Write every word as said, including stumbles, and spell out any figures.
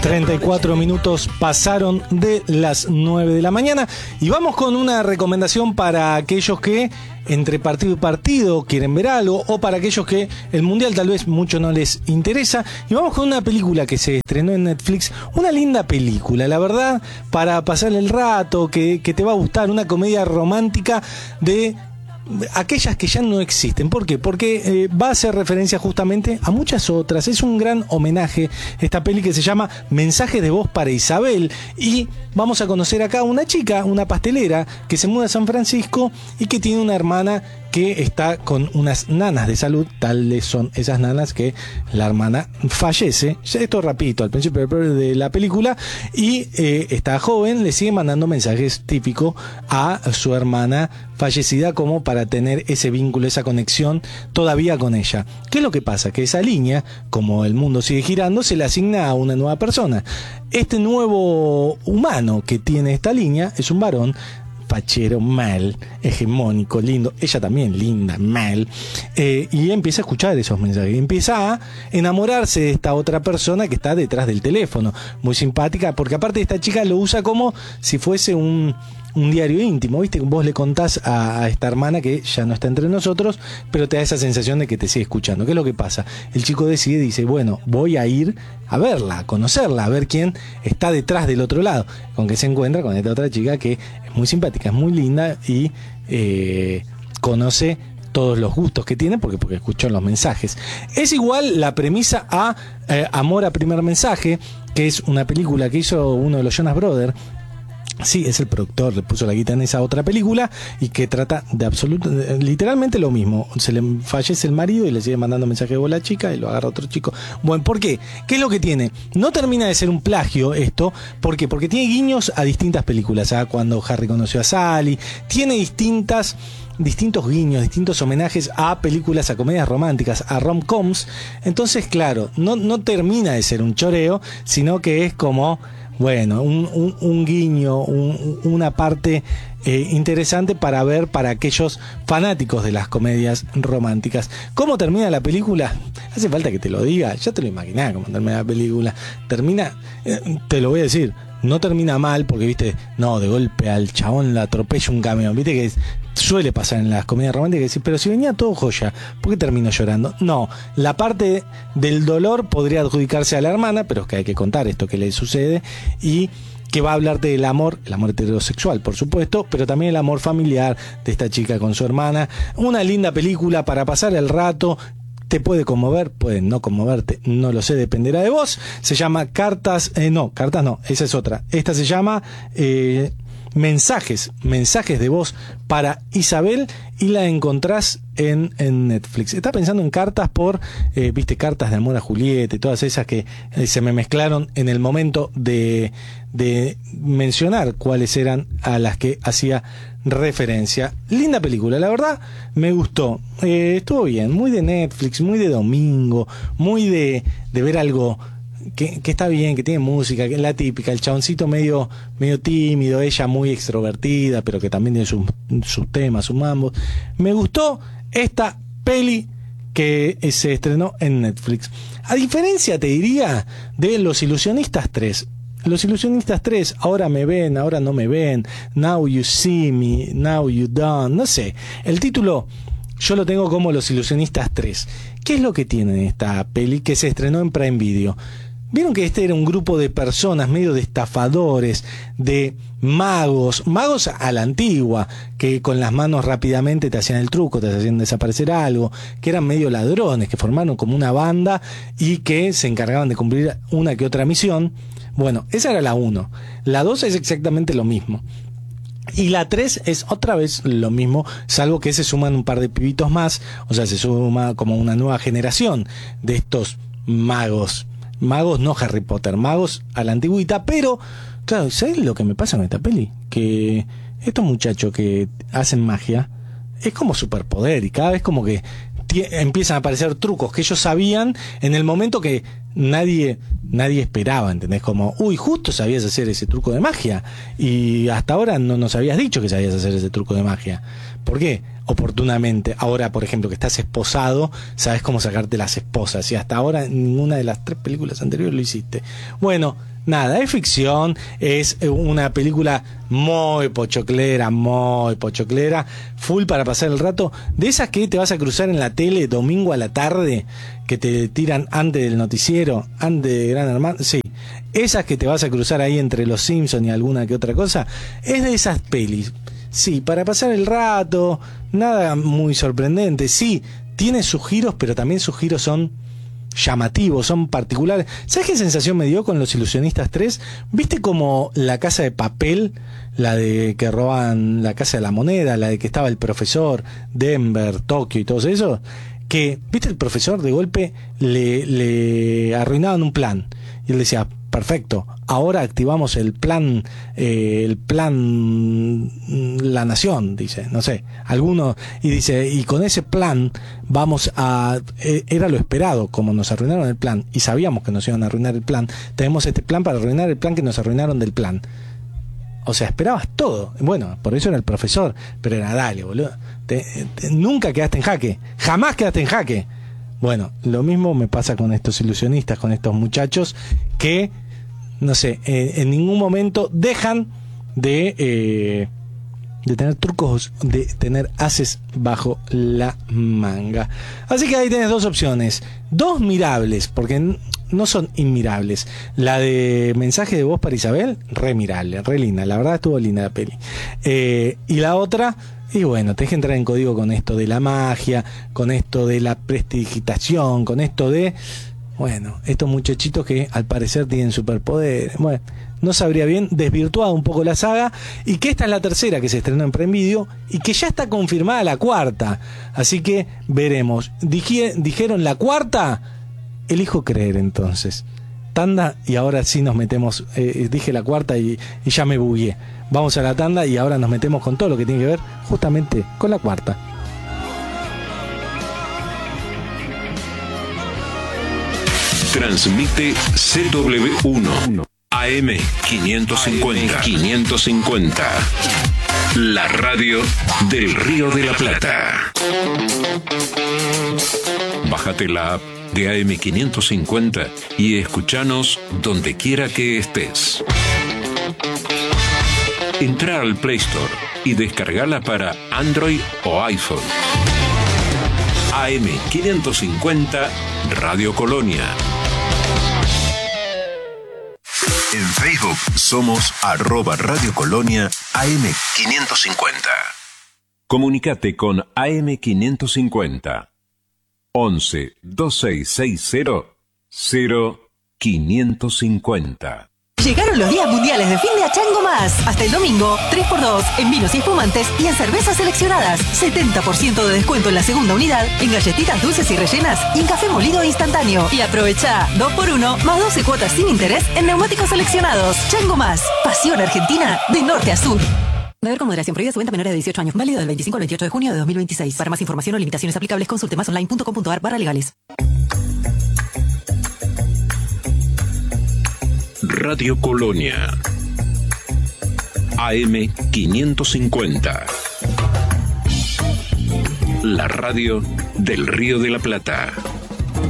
treinta y cuatro minutos pasaron de las nueve de la mañana y vamos con una recomendación para aquellos que entre partido y partido quieren ver algo, o para aquellos que el mundial tal vez mucho no les interesa. Y vamos con una película que se estrenó en Netflix, una linda película, la verdad, para pasar el rato, que, que te va a gustar, una comedia romántica de aquellas que ya no existen. ¿Por qué? Porque eh, va a hacer referencia justamente a muchas otras. Es un gran homenaje esta peli que se llama Mensajes de voz para Isabel, y vamos a conocer acá a una chica, una pastelera que se muda a San Francisco y que tiene una hermana que está con unas nanas de salud. Tales son esas nanas que la hermana fallece, esto rapidito al principio de la película, y eh, esta joven le sigue mandando mensajes típicos a su hermana fallecida como para tener ese vínculo, esa conexión todavía con ella. ¿Qué es lo que pasa? Que esa línea, como el mundo sigue girando, se le asigna a una nueva persona. Este nuevo humano que tiene esta línea es un varón fachero, mal, hegemónico, lindo, ella también linda, mal, eh, y empieza a escuchar esos mensajes, y empieza a enamorarse de esta otra persona que está detrás del teléfono, muy simpática, porque aparte esta chica lo usa como si fuese un, un diario íntimo, ¿viste? Vos le contás a, a esta hermana que ya no está entre nosotros, pero te da esa sensación de que te sigue escuchando. ¿Qué es lo que pasa? El chico decide, dice, bueno, voy a ir a verla, a conocerla, a ver quién está detrás del otro lado, con que se encuentra con esta otra chica que es muy simpática, es muy linda y eh, conoce todos los gustos que tiene porque, porque escuchó los mensajes. Es igual la premisa a eh, Amor a Primer Mensaje, que es una película que hizo uno de los Jonas Brothers. Sí, es el productor, le puso la guita en esa otra película, y que trata de absoluto, literalmente lo mismo. Se le fallece el marido y le sigue mandando mensajes de voz a la chica y lo agarra otro chico. Bueno, ¿por qué? ¿Qué es lo que tiene? No termina de ser un plagio esto. ¿Por qué? Porque tiene guiños a distintas películas. ¿Ah? Cuando Harry conoció a Sally, tiene distintas... distintos guiños, distintos homenajes a películas, a comedias románticas, a rom-coms. Entonces, claro, no, no termina de ser un choreo, sino que es como, bueno, un, un, un guiño, un, una parte eh, interesante para ver para aquellos fanáticos de las comedias románticas. ¿Cómo termina la película? Hace falta que te lo diga, ya te lo imaginás cómo termina la película. Termina, eh, te lo voy a decir, no termina mal, porque viste, no, de golpe al chabón la atropella un camión, viste que es, suele pasar en las comedias románticas, decir, pero si venía todo joya, ¿por qué terminó llorando? No, la parte del dolor podría adjudicarse a la hermana, pero es que hay que contar esto que le sucede, y que va a hablarte del amor, el amor heterosexual, por supuesto, pero también el amor familiar de esta chica con su hermana. Una linda película para pasar el rato. Te puede conmover, puede no conmoverte, no lo sé, dependerá de vos. Se llama Cartas, eh, no, Cartas no, esa es otra. Esta se llama eh, Mensajes, Mensajes de voz para Isabel, y la encontrás en, en Netflix. Estaba pensando en cartas por, eh, viste, cartas de amor a Julieta y todas esas que eh, se me mezclaron en el momento de, de mencionar cuáles eran a las que hacía referencia. Linda película, la verdad, me gustó. Eh, estuvo bien, muy de Netflix, muy de domingo, muy de, de ver algo que, que está bien, que tiene música, que es la típica, el chaboncito medio, medio tímido, ella muy extrovertida, pero que también tiene sus, sus temas, sus mambos. Me gustó esta peli que se estrenó en Netflix. A diferencia, te diría, de Los Ilusionistas tres. Los Ilusionistas tres, ahora me ven, ahora no me ven, Now You See Me, Now You Don't, no sé. El título yo lo tengo como Los Ilusionistas tres. ¿Qué es lo que tiene esta peli que se estrenó en Prime Video? Vieron que este era un grupo de personas medio de estafadores, de magos, magos a la antigua, que con las manos rápidamente te hacían el truco, te hacían desaparecer algo, que eran medio ladrones, que formaron como una banda y que se encargaban de cumplir una que otra misión. Bueno, esa era la uno. La dos es exactamente lo mismo. Y la tres es otra vez lo mismo, salvo que se suman un par de pibitos más, o sea, se suma como una nueva generación de estos magos. Magos no Harry Potter, magos a la antigüita, pero, claro, ¿sabes lo que me pasa con esta peli? Que estos muchachos que hacen magia es como superpoder, y cada vez como que empiezan a aparecer trucos que ellos sabían en el momento que nadie nadie esperaba, ¿entendés? Como, uy, justo sabías hacer ese truco de magia y hasta ahora no nos habías dicho que sabías hacer ese truco de magia. ¿Por qué? oportunamente. Ahora, por ejemplo, que estás esposado, sabes cómo sacarte las esposas, y hasta ahora en ninguna de las tres películas anteriores lo hiciste. Bueno, nada, es ficción, es una película muy pochoclera, muy pochoclera, full para pasar el rato, de esas que te vas a cruzar en la tele domingo a la tarde, que te tiran antes del noticiero, antes de Gran Hermano, sí, esas que te vas a cruzar ahí entre los Simpsons y alguna que otra cosa, es de esas pelis. Sí, para pasar el rato, nada muy sorprendente. Sí, tiene sus giros, pero también sus giros son llamativos, son particulares. ¿Sabes qué sensación me dio con Los Ilusionistas tres? ¿Viste como La Casa de Papel, la de que roban la Casa de la Moneda, la de que estaba el profesor, Denver, Tokio y todo eso? Que, ¿viste? El profesor de golpe le, le arruinaban un plan. Y él decía, perfecto, ahora activamos el plan, eh, el plan La Nación, dice, no sé, alguno, y dice, y con ese plan vamos a, eh, era lo esperado, como nos arruinaron el plan, y sabíamos que nos iban a arruinar el plan, tenemos este plan para arruinar el plan que nos arruinaron del plan. O sea, esperabas todo. Bueno, por eso era el profesor, pero era dale, boludo. Te, te, nunca quedaste en jaque, jamás quedaste en jaque. Bueno, lo mismo me pasa con estos ilusionistas, con estos muchachos que, no sé, eh, en ningún momento dejan de, eh, de tener trucos, de tener ases bajo la manga. Así que ahí tienes dos opciones, dos mirables, porque no son inmirables. La de Mensaje de Voz para Isabel, re mirable, re linda, la verdad estuvo linda la peli. Eh, y la otra... Y bueno, tenés que entrar en código con esto de la magia, con esto de la prestidigitación, con esto de, bueno, estos muchachitos que al parecer tienen superpoderes. Bueno, no sabría bien, desvirtuado un poco la saga, y que esta es la tercera que se estrenó en Prime Video y que ya está confirmada la cuarta. Así que veremos. Dije, dijeron la cuarta, elijo creer entonces. Tanda y ahora sí nos metemos, eh, dije la cuarta y, y ya me bugué. Vamos a la tanda y ahora nos metemos con todo lo que tiene que ver justamente con la cuarta. Transmite C W uno A M quinientos cincuenta. quinientos cincuenta. La radio del Río de la Plata. Bájate la app de A M quinientos cincuenta y escuchanos donde quiera que estés. Entra al Play Store y descargala para Android o iPhone. A M quinientos cincuenta Radio Colonia. En Facebook somos arroba Radio Colonia A M quinientos cincuenta. Comunicate con A M quinientos cincuenta. once veintiséis sesenta cero quinientos cincuenta. Llegaron los días mundiales de fin de Chango Más. Hasta el domingo, tres por dos en vinos y espumantes y en cervezas seleccionadas. setenta por ciento de descuento en la segunda unidad, en galletitas dulces y rellenas y en café molido instantáneo. Y aprovecha dos por uno más doce cuotas sin interés en neumáticos seleccionados. Chango Más, pasión argentina de norte a sur. Beber con moderación, prohibida su venta a menores de dieciocho años. Válido del veinticinco al veintiocho de junio de dos mil veintiséis. Para más información o limitaciones aplicables, consulte más online punto com punto a r barra legales. Radio Colonia A M quinientos cincuenta. La radio del Río de la Plata.